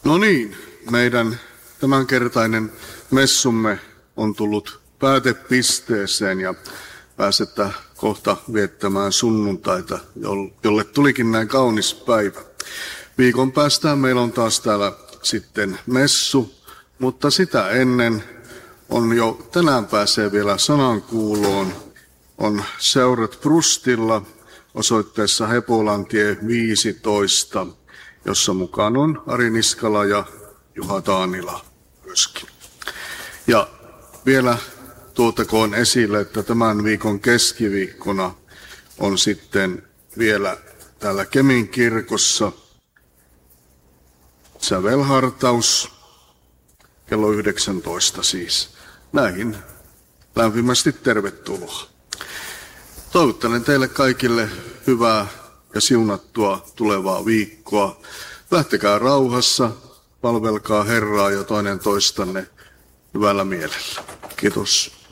No niin, meidän tämänkertainen messumme on tullut päätepisteeseen ja pääsette kohta viettämään sunnuntaita, jolle tulikin näin kaunis päivä. Viikon päästä meillä on taas täällä sitten messu, mutta sitä ennen on jo tänään pääsee vielä sanankuuloon. On seurat Brustilla osoitteessa Hepolantie 15, jossa mukaan on Ari Niskala ja Juha Taanila myöskin. Ja vielä tuotakoon esille, että tämän viikon keskiviikkona on sitten vielä täällä Kemin kirkossa sävelhartaus kello 19 siis. Näihin lämpimästi tervetuloa. Toivottelen teille kaikille hyvää ja siunattua tulevaa viikkoa. Lähtekää rauhassa, palvelkaa Herraa ja toinen toistanne hyvällä mielellä. Kiitos.